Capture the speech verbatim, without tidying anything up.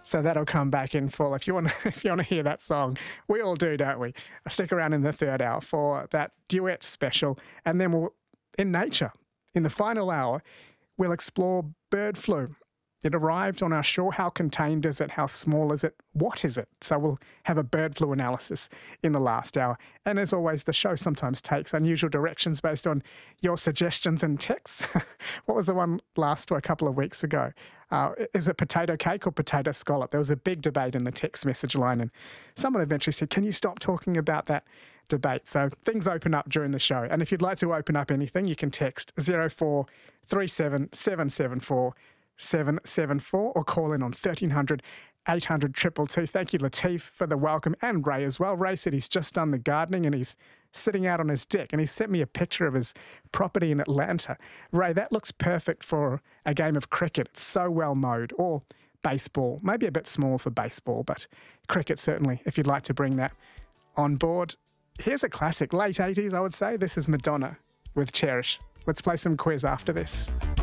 So that'll come back in full. If you want, if you want to hear that song, we all do, don't we? Stick around in the third hour for that duet special, and then we'll in nature in the final hour we'll explore bird flu. It arrived on our shore. How contained is it? How small is it? What is it? So we'll have a bird flu analysis in the last hour. And as always, the show sometimes takes unusual directions based on your suggestions and texts. What was the one last or a couple of weeks ago? Uh, is it potato cake or potato scallop? There was a big debate in the text message line, and someone eventually said, can you stop talking about that debate? So things open up during the show. And if you'd like to open up anything, you can text zero four three seven seven seven four seven seven four or call in on thirteen hundred eight hundred two two two. Thank you, Latif, for the welcome, and Ray as well. Ray said he's just done the gardening and he's sitting out on his deck, and he sent me a picture of his property in Atlanta. Ray, that looks perfect for a game of cricket. It's so well mowed. Or baseball, maybe a bit small for baseball, but cricket certainly, if you'd like to bring that on board. Here's a classic, late eighties I would say. This is Madonna with Cherish. Let's play some quiz after this.